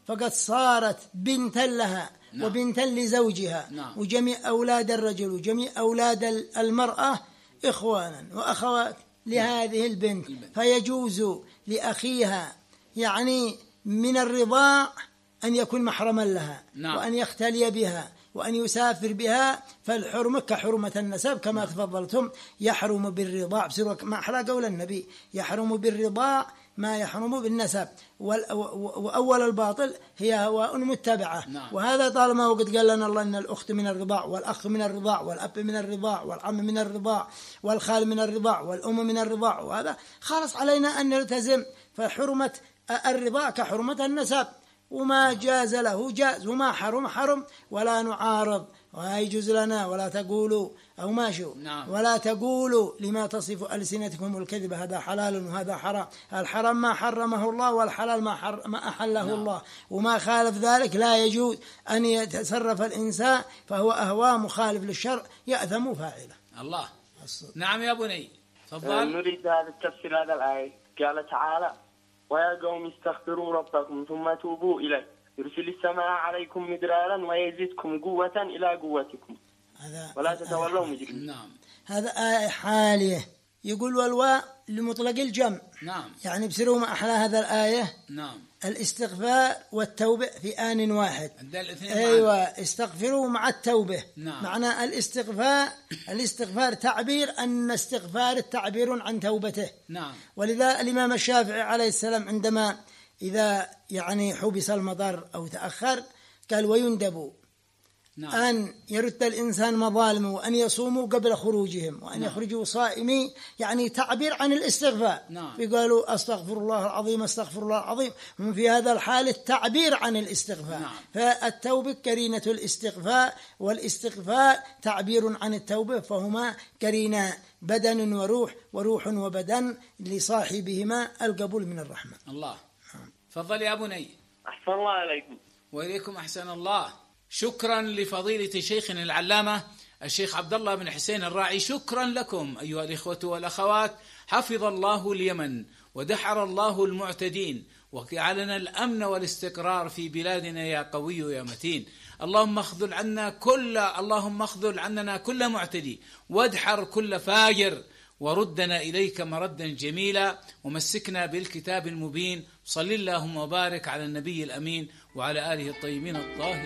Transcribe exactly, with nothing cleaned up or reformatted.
فقد صارت بنتا لها نعم. وبنتا لزوجها نعم. وجميع أولاد الرجل وجميع أولاد المرأة إخوانا وأخوات لهذه البنت، البنت. فيجوز لأخيها يعني من الرضاع أن يكون محرما لها. نعم. وأن يختلي بها وأن يسافر بها، فالحرمة كحرمة النسب كما نعم. تفضلتم، يحرم بالرضاع ما أحلى قول النبي، يحرم بالرضاع ما يحرم بالنسب. وأول الباطل هي هواء متبعة. نعم. وهذا طالما وقد قال لنا الله أن الأخت من الرضاع والأخ من الرضاع والأب من الرضاع والعم من الرضاع والخال من الرضاع والأم من الرضاع، وهذا خلص علينا أن نلتزم. فحرمة الرضاع كحرمة النسب، وما جاز له جاز وما حرم حرم، ولا نعارض ولا يجوز لنا ولا تقولوا أو ماشوا. نعم. ولا تقولوا لما تصف ألسنتكم الكذب هذا حلال وهذا حرام. الحرام ما حرمه الله والحلال ما, حر ما أحله نعم. الله، وما خالف ذلك لا يجوز أن يتصرف الإنسان، فهو أهوى مخالف للشرع يأثم فاعله. الله. نعم يا بني تفضل. نريد هذا التفسير هذا الآية. قال تعالى: ويا قوم استغفروا ربكم ثم توبوا إليه يرسل السماء عليكم مدرارا ويزدكم قوة إلى قوتكم ولا تتولوا مجرمين. نعم. هذا آية حالية. يقول والواء لمطلق الجمع. نعم. يعني بسروا ما أحلى هذا الآية. نعم. الاستغفار والتوبة في آن واحد. أيوة معنا. استغفروا مع التوبة. نعم. معنى الاستغفار الاستغفار تعبير أن استغفار التعبير عن توبته. نعم. ولذا الإمام الشافعي عليه السلام عندما إذا يعني حبس المطر أو تأخر قال: ويندب نعم. أن يرد الإنسان مظالمه وأن يصوموا قبل خروجهم وأن نعم. يخرجوا صائمين، يعني تعبير عن الاستغفار. نعم. فقالوا أستغفر الله العظيم أستغفر الله العظيم، هم في هذا الحال التعبير عن الاستغفار. نعم. فالتوبة قرينة الاستغفار، والاستغفار تعبير عن التوبة، فهما قرينة بدن وروح، وروح وبدن لصاحبهما القبول من الرحمة. الله. تفضل يا بني. أحسن الله عليكم. وإليكم أحسن الله. شكرا لفضيلة شيخنا العلامة الشيخ عبد الله بن حسين الراعي. شكرا لكم أيها الإخوة والأخوات. حفظ الله اليمن ودحر الله المعتدين وجعلنا الأمن والاستقرار في بلادنا يا قوي يا متين. اللهم اخذل عنا كل اللهم اخذل عننا كل معتدي وادحر كل فاجر، وردنا إليك مردا جميلا، ومسكنا بالكتاب المبين. صل اللهم وبارك على النبي الأمين وعلى آله الطيبين الطاهرين.